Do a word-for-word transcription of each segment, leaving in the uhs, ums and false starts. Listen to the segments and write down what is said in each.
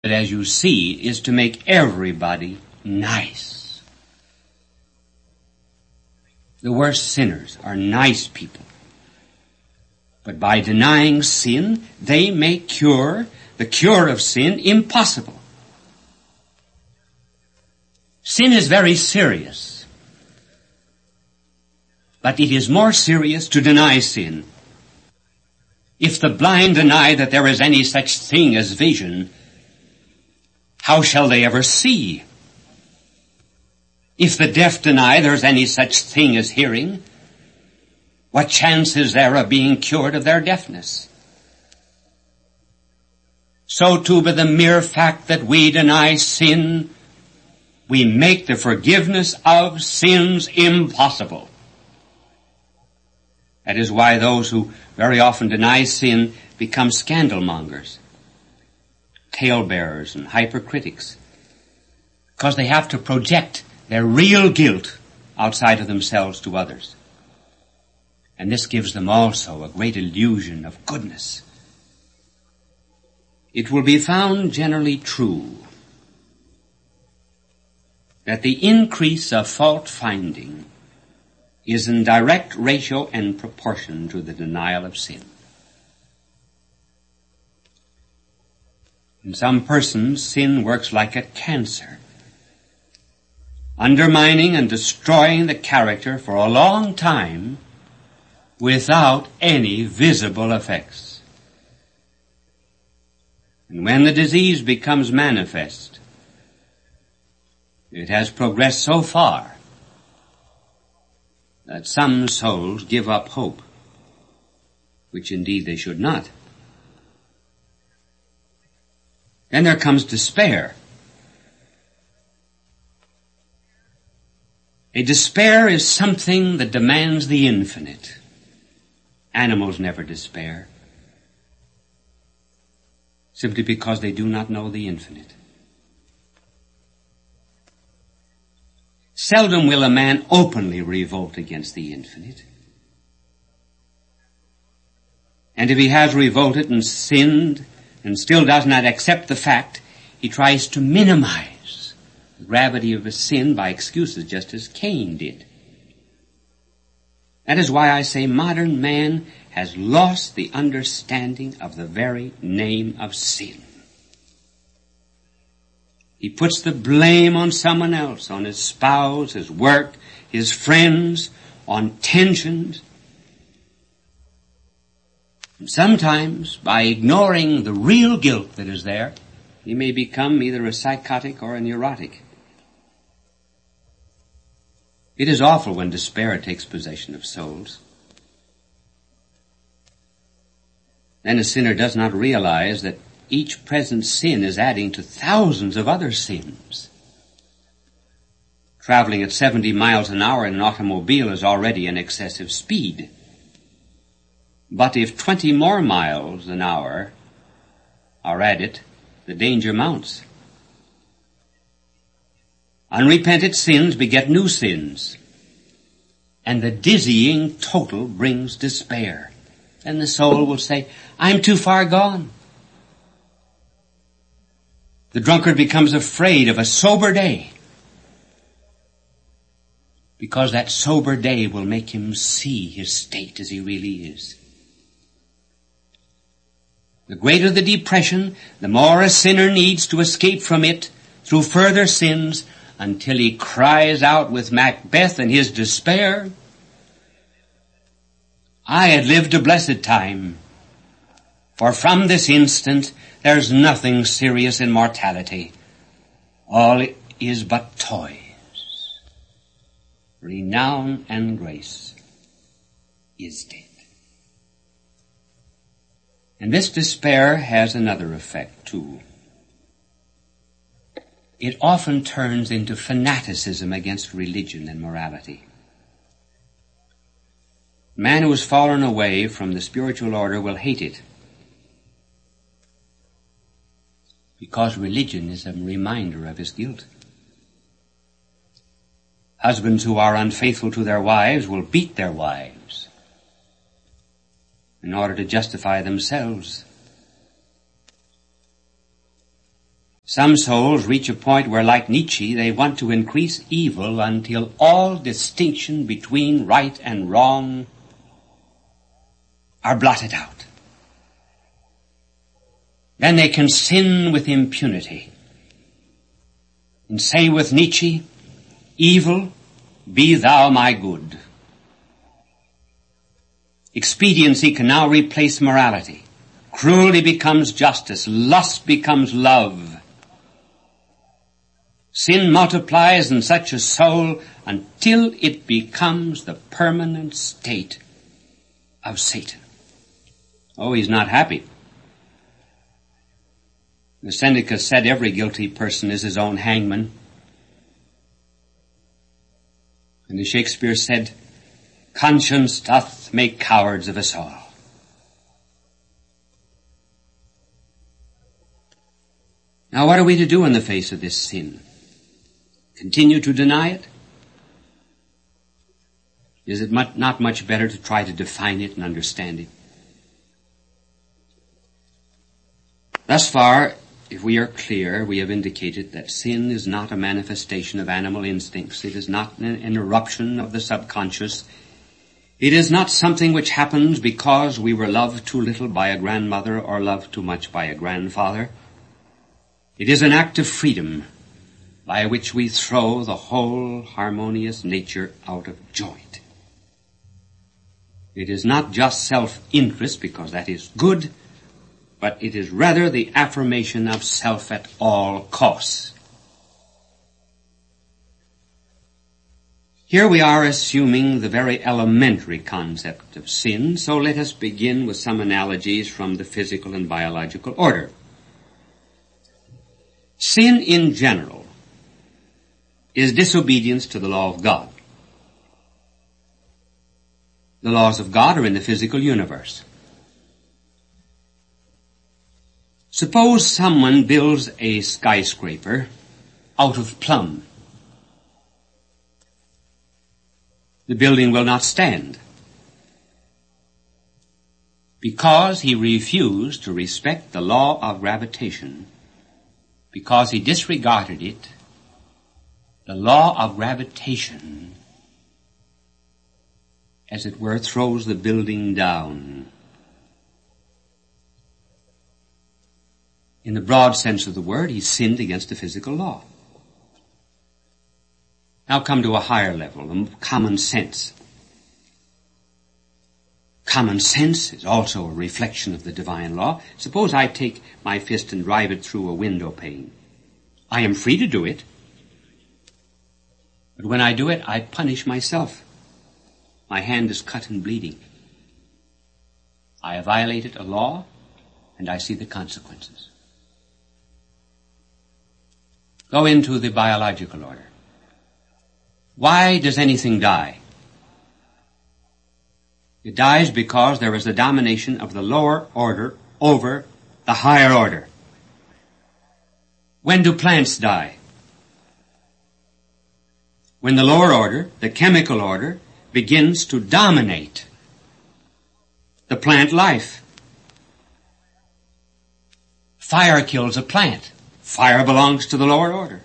But as you see, is to make everybody nice. The worst sinners are nice people. But by denying sin, they make cure, the cure of sin, impossible. Sin is very serious. But it is more serious to deny sin. If the blind deny that there is any such thing as vision, how shall they ever see? If the deaf deny there's any such thing as hearing, what chance is there of being cured of their deafness? So too, by the mere fact that we deny sin, we make the forgiveness of sins impossible. That is why those who very often deny sin become scandalmongers, talebearers, and hypercritics, because they have to project their real guilt outside of themselves to others. And this gives them also a great illusion of goodness. It will be found generally true that the increase of fault-finding is in direct ratio and proportion to the denial of sin. In some persons, sin works like a cancer, undermining and destroying the character for a long time without any visible effects. And when the disease becomes manifest, it has progressed so far that some souls give up hope, which indeed they should not. Then there comes despair. A despair is something that demands the infinite. Animals never despair, simply because they do not know the infinite. Seldom will a man openly revolt against the infinite. And if he has revolted and sinned and still does not accept the fact, he tries to minimize the gravity of his sin by excuses, just as Cain did. That is why I say modern man has lost the understanding of the very name of sin. He puts the blame on someone else, on his spouse, his work, his friends, on tensions. And sometimes, by ignoring the real guilt that is there, he may become either a psychotic or a neurotic. It is awful when despair takes possession of souls. Then a sinner does not realize that each present sin is adding to thousands of other sins. Traveling at seventy miles an hour in an automobile is already an excessive speed. But if twenty more miles an hour are added, the danger mounts. Unrepented sins beget new sins, and the dizzying total brings despair. Then the soul will say, I'm too far gone. The drunkard becomes afraid of a sober day, because that sober day will make him see his state as he really is. The greater the depression, the more a sinner needs to escape from it through further sins, until he cries out with Macbeth in his despair, I had lived a blessed time, for from this instant there's nothing serious in mortality. All is but toys. Renown and grace is dead. And this despair has another effect too. It often turns into fanaticism against religion and morality. Man who has fallen away from the spiritual order will hate it, because religion is a reminder of his guilt. Husbands who are unfaithful to their wives will beat their wives in order to justify themselves. Some souls reach a point where, like Nietzsche, they want to increase evil until all distinction between right and wrong are blotted out. Then they can sin with impunity and say with Nietzsche, "Evil, be thou my good." Expediency can now replace morality. Cruelty becomes justice. Lust becomes love. Sin multiplies in such a soul until it becomes the permanent state of Satan. Oh, he's not happy. The Seneca said every guilty person is his own hangman. And the Shakespeare said, "Conscience doth make cowards of us all." Now what are we to do in the face of this sin? Continue to deny it? Is it much, not much better to try to define it and understand it? Thus far, if we are clear, we have indicated that sin is not a manifestation of animal instincts. It is not an interruption of the subconscious. It is not something which happens because we were loved too little by a grandmother or loved too much by a grandfather. It is an act of freedom by which we throw the whole harmonious nature out of joint. It is not just self-interest, because that is good, but it is rather the affirmation of self at all costs. Here we are assuming the very elementary concept of sin, so let us begin with some analogies from the physical and biological order. Sin in general is disobedience to the law of God. The laws of God are in the physical universe. Suppose someone builds a skyscraper out of plumb. The building will not stand because he refused to respect the law of gravitation, because he disregarded it. The law of gravitation, as it were, throws the building down. In the broad sense of the word, he sinned against the physical law. Now come to a higher level, common sense. Common sense is also a reflection of the divine law. Suppose I take my fist and drive it through a window pane. I am free to do it. But when I do it, I punish myself. My hand is cut and bleeding. I have violated a law, and I see the consequences. Go into the biological order. Why does anything die? It dies because there is the domination of the lower order over the higher order. When do plants die? When the lower order, the chemical order, begins to dominate the plant life. Fire kills a plant. Fire belongs to the lower order.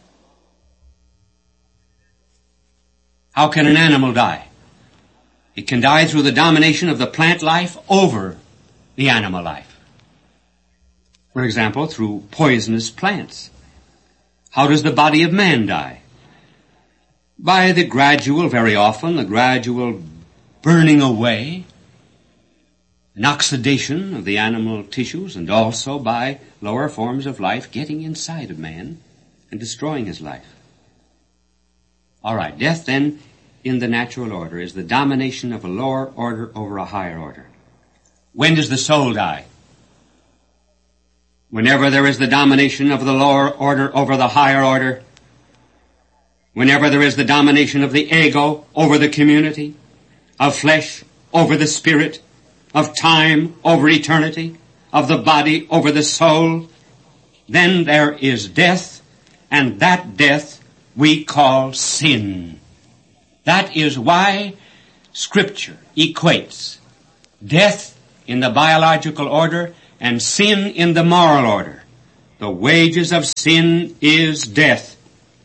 How can an animal die? It can die through the domination of the plant life over the animal life. For example, through poisonous plants. How does the body of man die? By the gradual, very often, the gradual burning away, an oxidation of the animal tissues, and also by lower forms of life getting inside of man and destroying his life. All right, death then in the natural order is the domination of a lower order over a higher order. When does the soul die? Whenever there is the domination of the lower order over the higher order, whenever there is the domination of the ego over the community, of flesh over the spirit, of time over eternity, of the body over the soul, then there is death, and that death we call sin. That is why Scripture equates death in the biological order and sin in the moral order. The wages of sin is death.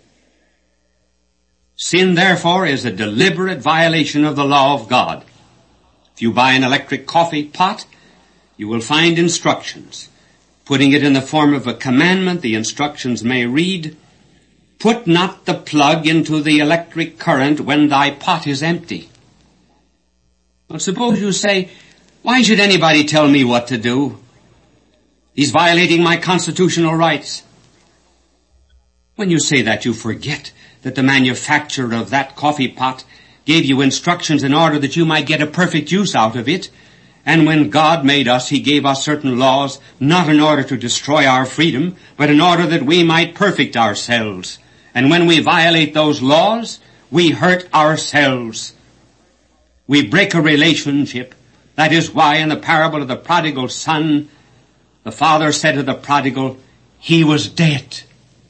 Sin, therefore, is a deliberate violation of the law of God. If you buy an electric coffee pot, you will find instructions. Putting it in the form of a commandment, the instructions may read, "Put not the plug into the electric current when thy pot is empty." Well, suppose you say, "Why should anybody tell me what to do? He's violating my constitutional rights." When you say that, you forget that the manufacturer of that coffee pot gave you instructions in order that you might get a perfect use out of it. And when God made us, He gave us certain laws, not in order to destroy our freedom, but in order that we might perfect ourselves. And when we violate those laws, we hurt ourselves. We break a relationship. That is why in the parable of the prodigal son, the father said to the prodigal, "He was dead.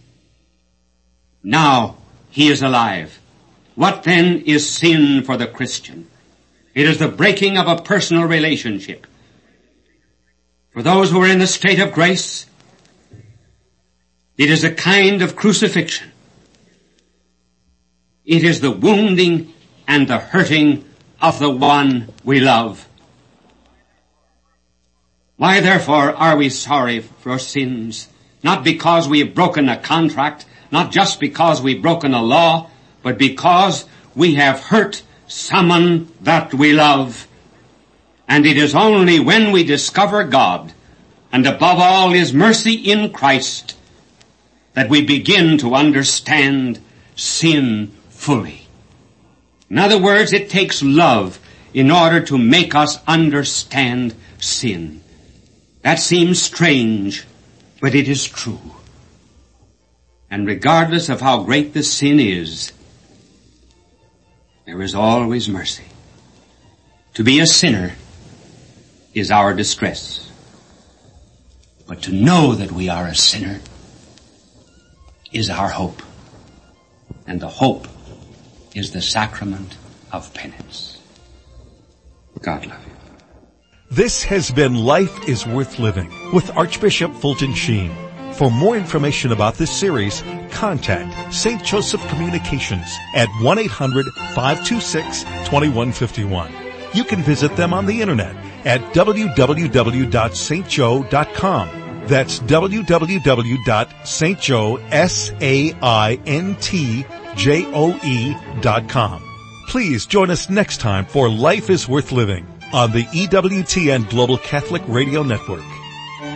Now he is alive." What then is sin for the Christian? It is the breaking of a personal relationship. For those who are in the state of grace, it is a kind of crucifixion. It is the wounding and the hurting of the one we love. Why, therefore, are we sorry for sins? Not because we have broken a contract, not just because we've broken a law, but because we have hurt someone that we love. And it is only when we discover God, and above all His mercy in Christ, that we begin to understand sin fully. In other words, it takes love in order to make us understand sin. That seems strange, but it is true. And regardless of how great the sin is, there is always mercy. To be a sinner is our distress. But to know that we are a sinner is our hope. And the hope is the sacrament of penance. God love you. This has been Life is Worth Living with Archbishop Fulton Sheen. For more information about this series, contact Saint Joseph Communications at one eight hundred, five two six, two one five one. You can visit them on the internet at w w w dot st joe dot com. That's w w w dot st joe dot com. Please join us next time for Life is Worth Living on the E W T N Global Catholic Radio Network.